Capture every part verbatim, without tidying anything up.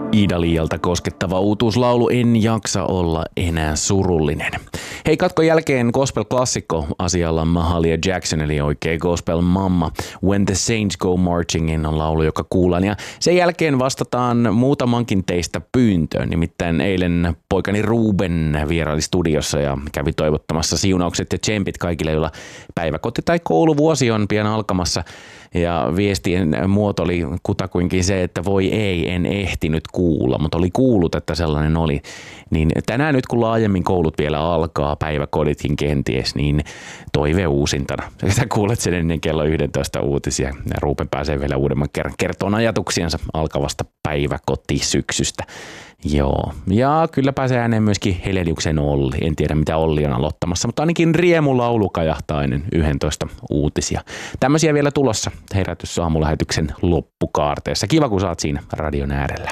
Iida-Liialta koskettava uutuuslaulu En jaksa olla enää surullinen. Hei, katkon jälkeen gospel-klassikko asialla Mahalia Jackson, eli oikein gospel-mamma. When the Saints Go Marching In on laulu, joka kuullaan. Ja sen jälkeen vastataan muutamankin teistä pyyntöön. Nimittäin eilen poikani Ruben vieraili studiossa ja kävi toivottamassa siunaukset ja tsempit kaikille, joilla päiväkoti- tai kouluvuosi on pian alkamassa. Ja viestien muoto oli kutakuinkin se, että voi ei, en ehtinyt kuulla, mutta oli kuullut, että sellainen oli. Niin tänään nyt kun laajemmin koulut vielä alkaa, päiväkoditkin kenties, niin toive uusintana. Sä kuulet sen ennen kello yksitoista uutisia ja Ruben pääsee vielä uudemman kerran kertoon ajatuksiansa alkavasta päiväkotisyksystä. Joo, ja kyllä pääsee ääneen myöskin Heleliuksen Olli. En tiedä mitä Olli on aloittamassa, mutta ainakin riemulaulu kajahtaa ennen yksitoista uutisia. Tämmöisiä vielä tulossa Herätys aamulähetyksen loppukaarteessa. Kiva kun saat siinä radion äärellä.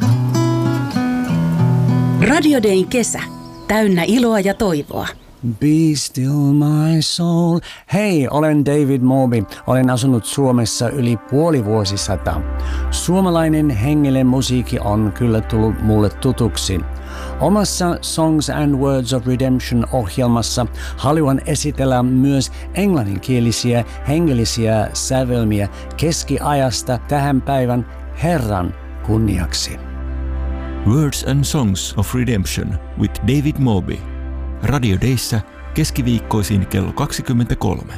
Radio Dayn kesä. Täynnä iloa ja toivoa. Be still my soul. Hei, olen David Moby. Olen asunut Suomessa yli puoli vuosisata. Suomalainen hengellinen musiikki on kyllä tullut mulle tutuksi. Omassa Songs and Words of Redemption -ohjelmassa haluan esitellä myös englanninkielisiä hengellisiä sävelmiä keskiajasta tähän päivän Herran kunniaksi. Words and Songs of Redemption with David Moby. Radio Dayssä keskiviikkoisin kello kaksikymmentäkolme.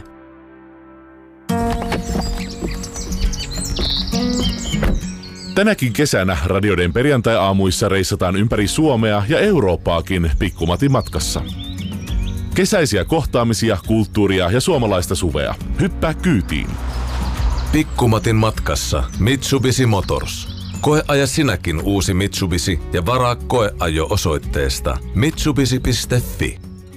Tänäkin kesänä Radio Dayn perjantai-aamuissa reissataan ympäri Suomea ja Eurooppaakin Pikkumatin matkassa. Kesäisiä kohtaamisia, kulttuuria ja suomalaista suvea. Hyppää kyytiin. Pikkumatin matkassa Mitsubishi Motors. Koeaja sinäkin uusi Mitsubishi ja varaa koeajo osoitteesta mitsubishi piste fi.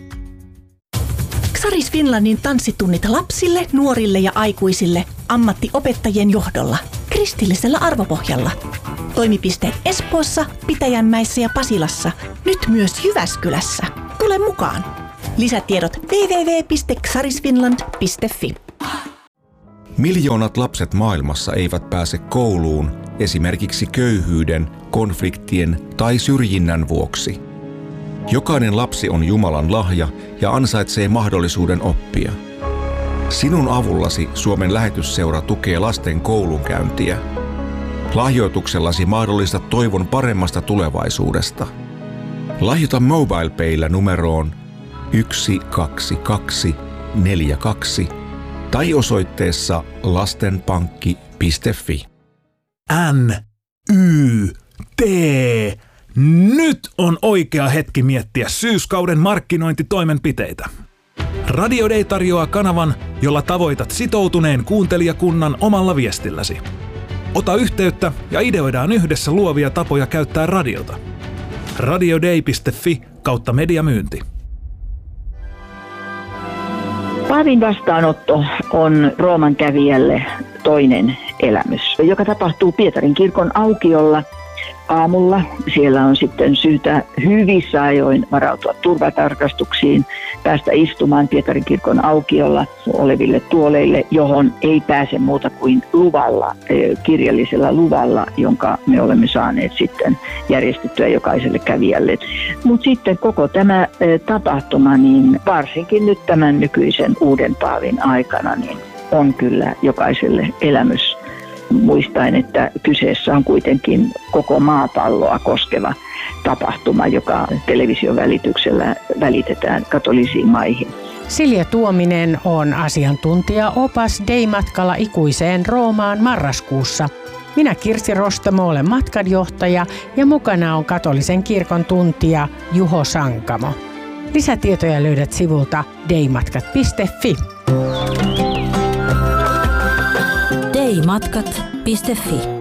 Xaris Finlandin tanssitunnit lapsille, nuorille ja aikuisille ammattiopettajien johdolla kristillisellä arvopohjalla. Toimipisteet Espoossa, Pitäjänmäessä ja Pasilassa, nyt myös Jyväskylässä. Tule mukaan! Lisätiedot double-u double-u double-u piste xarisfinland piste fi. Miljoonat lapset maailmassa eivät pääse kouluun esimerkiksi köyhyyden, konfliktien tai syrjinnän vuoksi. Jokainen lapsi on Jumalan lahja ja ansaitsee mahdollisuuden oppia. Sinun avullasi Suomen lähetysseura tukee lasten koulunkäyntiä. Lahjoituksellasi mahdollistat toivon paremmasta tulevaisuudesta. Lahjoita MobilePayllä numeroon yksi kaksi kaksi neljä kaksi tai osoitteessa lastenpankki piste fi. N, Y, T. Nyt on oikea hetki miettiä syyskauden markkinointitoimenpiteitä. Radio Day tarjoaa kanavan, jolla tavoitat sitoutuneen kuuntelijakunnan omalla viestilläsi. Ota yhteyttä ja ideoidaan yhdessä luovia tapoja käyttää radiota. radioday piste fi kautta mediamyynti. Paavin vastaanotto on Rooman kävijälle toinen elämys, joka tapahtuu Pietarin kirkon aukiolla aamulla. Siellä on sitten syytä hyvissä ajoin varautua turvatarkastuksiin, päästä istumaan Pietarin kirkon aukiolla oleville tuoleille, johon ei pääse muuta kuin luvalla, kirjallisella luvalla, jonka me olemme saaneet sitten järjestettyä jokaiselle kävijälle. Mutta sitten koko tämä tapahtuma, niin varsinkin nyt tämän nykyisen uuden paavin aikana, niin on kyllä jokaiselle elämys. Muistaen, että kyseessä on kuitenkin koko maapalloa koskeva tapahtuma, joka television välityksellä välitetään katolisiin maihin. Silja Tuominen on asiantuntija opas Day-matkalla ikuiseen Roomaan marraskuussa. Minä Kirsi Rostamo olen matkanjohtaja ja mukana on katolisen kirkon tuntija Juho Sankamo. Lisätietoja löydät sivulta daymatkat piste fi. daymatkat piste fi